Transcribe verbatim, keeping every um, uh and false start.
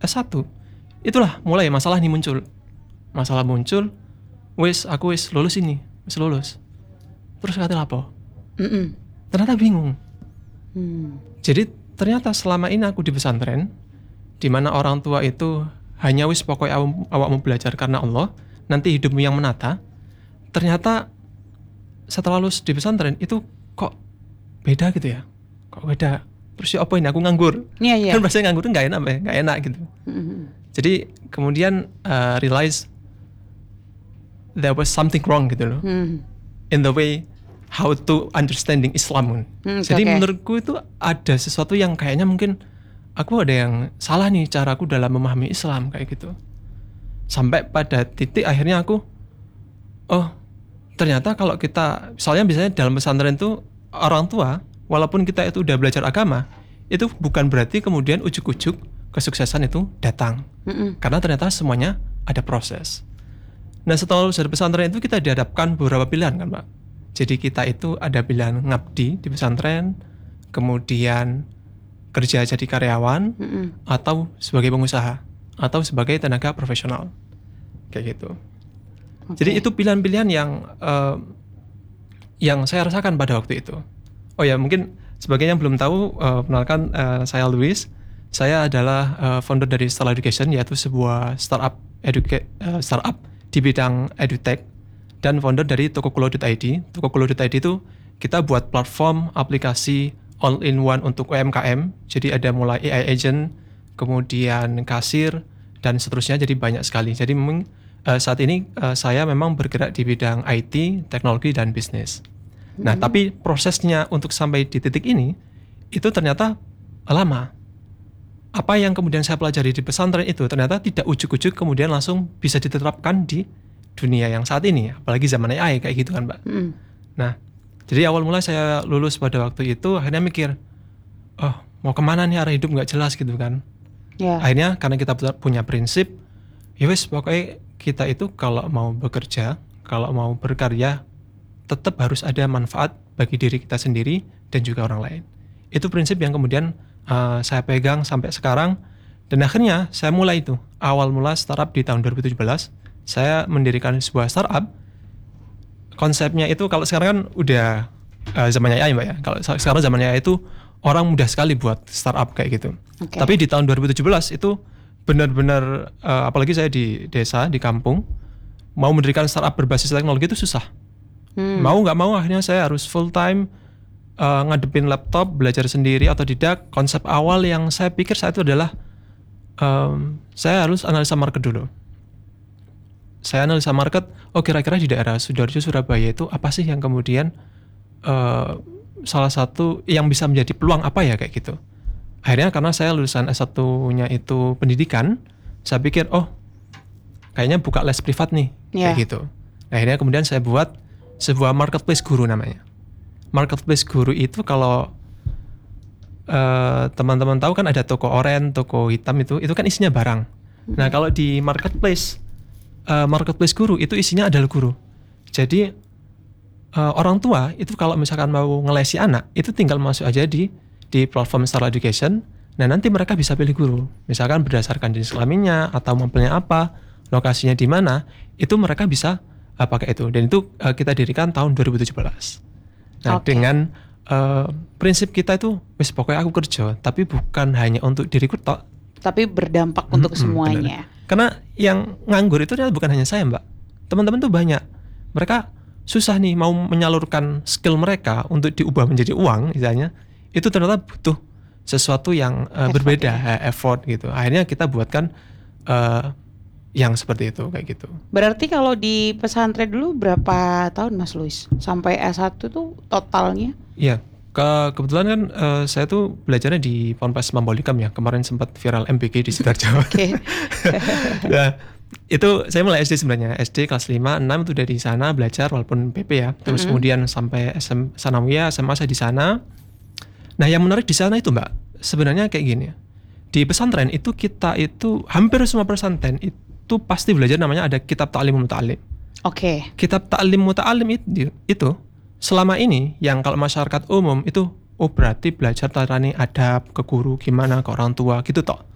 S satu, itulah mulai masalah ini muncul. Masalah muncul, wis aku wis lulus ini, wis lulus. Terus kata apa? Mm-mm. Ternyata bingung. Hmm. Jadi ternyata selama ini aku di pesantren, di mana orang tua itu hanya wis pokoknya awak, awakmu belajar karena Allah, nanti hidupmu yang menata. Ternyata setelah lulus di pesantren itu kok beda gitu ya, kok beda. Terus ya apa ini aku nganggur? Iya iya. Kan rasanya nganggur itu nggak enak, ya, nggak enak gitu. Mm-mm. Jadi kemudian uh, realize there was something wrong gitu loh, Hmm. in the way how to understanding Islam. Hmm, Jadi okay. menurutku itu ada sesuatu yang kayaknya mungkin aku ada yang salah nih caraku dalam memahami Islam kayak gitu. Sampai pada titik akhirnya aku, oh ternyata kalau kita, misalnya biasanya dalam pesantren itu orang tua, walaupun kita itu udah belajar agama, itu bukan berarti kemudian ujuk-ujuk kesuksesan itu datang. Mm-mm. Karena ternyata semuanya ada proses. Nah setelah lulus dari pesantren itu kita dihadapkan beberapa pilihan kan Pak. Jadi kita itu ada pilihan ngabdi di pesantren, kemudian kerja jadi karyawan, Mm-mm. atau sebagai pengusaha, atau sebagai tenaga profesional. Kayak gitu. Okay. Jadi itu pilihan-pilihan yang uh, yang saya rasakan pada waktu itu. Oh ya mungkin sebagian yang belum tahu, uh, kenalkan uh, saya Luis. Saya adalah uh, founder dari Stella Education, yaitu sebuah startup educa- uh, startup di bidang edutech, dan founder dari Tokokulo dot I D. Tokokulo dot I D itu kita buat platform aplikasi all-in-one untuk U M K M. Jadi ada mulai A I agent, kemudian kasir, dan seterusnya. Jadi banyak sekali. Jadi memang uh, saat ini uh, saya memang bergerak di bidang I T, teknologi, dan bisnis. Nah, Hmm. tapi prosesnya untuk sampai di titik ini itu ternyata lama. Apa yang kemudian saya pelajari di pesantren itu ternyata tidak ujuk-ujuk kemudian langsung bisa diterapkan di dunia yang saat ini, apalagi zaman A I kayak gitu kan, Mbak. Mm. Nah, jadi awal mula saya lulus pada waktu itu akhirnya mikir, oh mau kemana nih, arah hidup nggak jelas gitu kan. Yeah. Akhirnya karena kita punya prinsip, ya wes pokoknya kita itu kalau mau bekerja, kalau mau berkarya, tetap harus ada manfaat bagi diri kita sendiri dan juga orang lain. Itu prinsip yang kemudian uh, saya pegang sampai sekarang. Dan akhirnya saya mulai itu, awal mula startup di tahun dua ribu tujuh belas, saya mendirikan sebuah startup. Konsepnya itu kalau sekarang kan udah uh, zamannya A I Mbak ya. Kalau sekarang zamannya A I itu orang mudah sekali buat startup kayak gitu. Okay. Tapi di tahun dua ribu tujuh belas itu benar-benar, uh, apalagi saya di desa, di kampung, mau mendirikan startup berbasis teknologi itu susah. Hmm. Mau nggak mau akhirnya saya harus full time uh, ngadepin laptop, belajar sendiri otodidak. Konsep awal yang saya pikir saat itu adalah um, saya harus analisa market dulu. Saya analisa market, oh kira-kira di daerah Sidoarjo, Surabaya itu apa sih yang kemudian uh, salah satu yang bisa menjadi peluang apa ya kayak gitu. Akhirnya karena saya lulusan S satu-nya itu pendidikan, saya pikir oh kayaknya buka les privat nih, Yeah. kayak gitu. Akhirnya kemudian saya buat sebuah marketplace guru namanya. Marketplace guru itu kalau uh, teman-teman tahu kan ada toko oren, toko hitam itu, itu kan isinya barang. Nah kalau di marketplace uh, marketplace guru itu isinya adalah guru. Jadi uh, orang tua itu kalau misalkan mau ngelesi anak itu tinggal masuk aja di di platform Stella Education. Nah nanti mereka bisa pilih guru. Misalkan berdasarkan jenis kelaminnya atau mempelnya apa, lokasinya di mana, itu mereka bisa uh, pakai itu. Dan itu uh, kita dirikan tahun dua ribu tujuh belas. Nah Okay. dengan uh, prinsip kita itu, wis pokoknya aku kerja, tapi bukan hanya untuk diriku tok. Tapi berdampak untuk Mm-mm, semuanya. benar. Karena yang nganggur itu ternyata bukan hanya saya Mbak. Teman-teman tuh banyak. Mereka susah nih mau menyalurkan skill mereka untuk diubah menjadi uang misalnya. Itu ternyata butuh sesuatu yang uh, Effort, berbeda, ya. eh, effort gitu. Akhirnya kita buatkan uh, yang seperti itu kayak gitu. Berarti kalau di pesantren dulu berapa tahun Mas Luis? Sampai S satu tuh totalnya? Iya. Ke, kebetulan kan uh, saya tuh belajarnya di Ponpes Mambolikam ya. Kemarin sempat viral M B G di Sidoarjo. Oke. Nah, itu saya mulai S D sebenarnya. S D kelas lima, enam itu udah di sana belajar walaupun P P ya. Terus Mm-hmm. kemudian sampai S M Sanawiyah, S M A saya di sana. Nah, yang menarik di sana itu Mbak, sebenarnya kayak gini. Di pesantren itu kita itu hampir semua pesantren itu pasti belajar namanya ada kitab ta'lim muta'alim. Oke. Kitab ta'lim muta'alim itu, itu selama ini yang kalau masyarakat umum itu oh berarti belajar tarani adab ke guru gimana ke orang tua gitu toh.